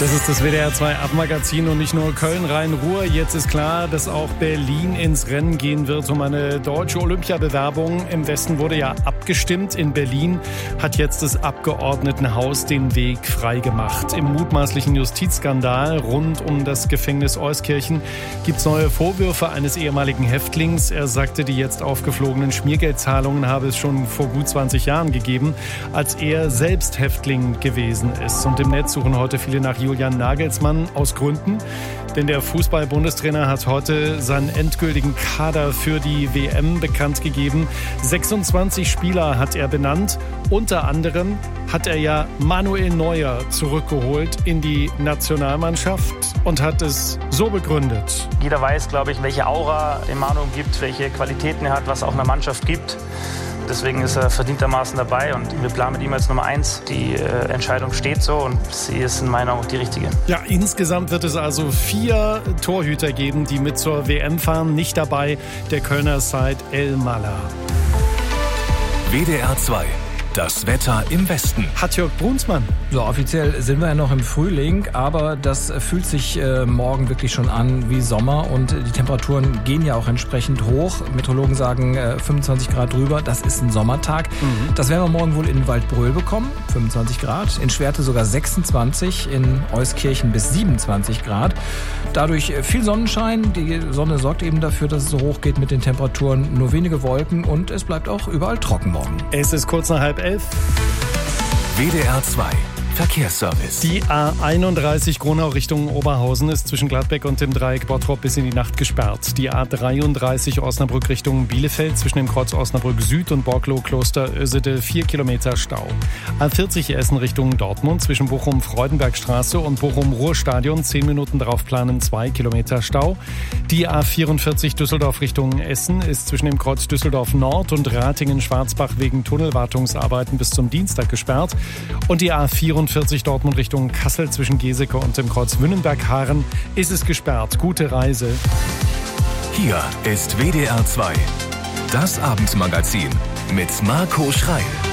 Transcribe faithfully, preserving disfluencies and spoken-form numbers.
Das ist das W D R zwei Abendmagazin und nicht nur Köln, Rhein-Ruhr. Jetzt ist klar, dass auch Berlin ins Rennen gehen wird um eine deutsche Olympiabewerbung. Im Westen wurde ja abgestimmt. In Berlin hat jetzt das Abgeordnetenhaus den Weg freigemacht. Im mutmaßlichen Justizskandal rund um das Gefängnis Euskirchen gibt es neue Vorwürfe eines ehemaligen Häftlings. Er sagte, die jetzt aufgeflogenen Schmiergeldzahlungen habe es schon vor gut zwanzig Jahren gegeben, als er selbst Häftling gewesen ist. Und im Netz suchen heute viele nach Julian Nagelsmann aus Gründen. Denn der Fußball-Bundestrainer hat heute seinen endgültigen Kader für die W M bekannt gegeben. sechsundzwanzig Spieler hat er benannt. Unter anderem hat er ja Manuel Neuer zurückgeholt in die Nationalmannschaft und hat es so begründet. Jeder weiß, glaube ich, welche Aura Manu gibt, welche Qualitäten er hat, was auch einer Mannschaft gibt. Deswegen ist er verdientermaßen dabei und wir planen mit ihm als Nummer eins. Die äh, Entscheidung steht so und sie ist in meiner Augen auch die richtige. Ja, insgesamt wird es also vier Torhüter geben, die mit zur W M fahren. Nicht dabei der Kölner Said El-Mallah. W D R zwei. Das Wetter im Westen. Hat-Jörg Brunsmann. So, offiziell sind wir ja noch im Frühling, aber das fühlt sich äh, morgen wirklich schon an wie Sommer und die Temperaturen gehen ja auch entsprechend hoch. Meteorologen sagen äh, fünfundzwanzig Grad drüber, das ist ein Sommertag. Mhm. Das werden wir morgen wohl in Waldbröl bekommen, fünfundzwanzig Grad. In Schwerte sogar sechsundzwanzig, in Euskirchen bis siebenundzwanzig Grad. Dadurch viel Sonnenschein, die Sonne sorgt eben dafür, dass es so hoch geht mit den Temperaturen. Nur wenige Wolken und es bleibt auch überall trocken morgen. Es ist kurz nach halb elf. W D R zwei Verkehrsservice. Die A einunddreißig Gronau Richtung Oberhausen ist zwischen Gladbeck und dem Dreieck Bottrop bis in die Nacht gesperrt. Die A dreiunddreißig Osnabrück Richtung Bielefeld zwischen dem Kreuz Osnabrück Süd und Borklow Kloster Ösede vier Kilometer Stau. A vierzig Essen Richtung Dortmund zwischen Bochum-Freudenbergstraße und Bochum-Ruhrstadion zehn Minuten drauf planen zwei Kilometer Stau. Die A vierundvierzig Düsseldorf Richtung Essen ist zwischen dem Kreuz Düsseldorf Nord und Ratingen-Schwarzbach wegen Tunnelwartungsarbeiten bis zum Dienstag gesperrt. Und die A vierundvierzig Dortmund Richtung Kassel zwischen Geseke und dem Kreuz Wünnenberg-Haaren ist es gesperrt. Gute Reise. Hier ist W D R zwei. Das Abendmagazin mit Marco Schreil.